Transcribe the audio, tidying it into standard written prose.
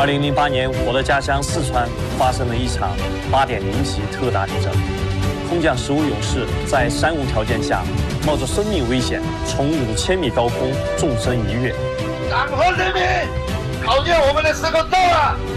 2008年，我的家乡四川发生了一场8.0级特大地震。空降15勇士在山无条件下，冒着生命危险，从5000米高空纵身一跃。 党和人民考验我们的时候到了。